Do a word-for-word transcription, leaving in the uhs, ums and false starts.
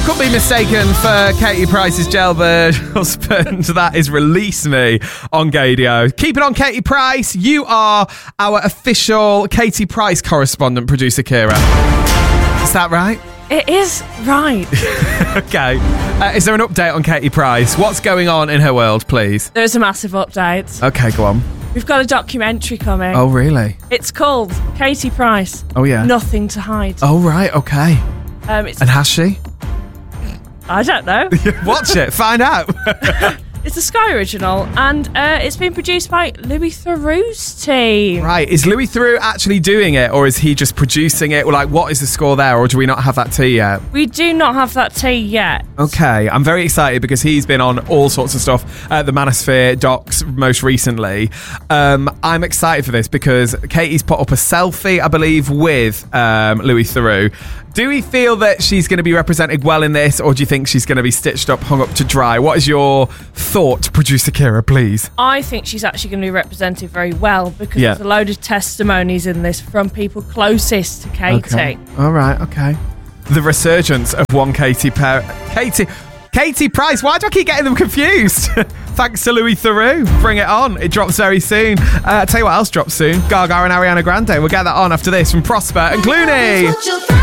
Could be mistaken for Katie Price's jailbird husband. That is Release Me on Gadio. Keep it on, Katie Price. You are our official Katie Price correspondent, producer Kira. Is that right? It is right. Okay. Uh, is there an update on Katie Price? What's going on in her world, please? There's a massive update. Okay, go on. We've got a documentary coming. Oh, really? It's called Katie Price. Oh, yeah. Nothing to Hide. Oh, right. Okay. Um, it's, and has she? I don't know. Watch it. Find out. It's a Sky original, and uh, it's been produced by Louis Theroux's team. Right. Is Louis Theroux actually doing it, or is he just producing it? Like, what is the score there, or do we not have that tea yet? We do not have that tea yet. Okay. I'm very excited because he's been on all sorts of stuff at the Manosphere docs most recently. Um, I'm excited for this because Katie's put up a selfie, I believe, with um, Louis Theroux. Do we feel that she's going to be represented well in this, or do you think she's going to be stitched up, hung up to dry? What is your thought, producer Kira, please? I think she's actually going to be represented very well because Yeah. there's a load of testimonies in this from people closest to Katie. Okay. All right, okay. The resurgence of one Katie per- Katie Katie Price. Why do I keep getting them confused? Thanks to Louis Theroux. Bring it on. It drops very soon. Uh, tell you what else drops soon. Gaga and Ariana Grande. We'll get that on after this from Prosper and Clooney.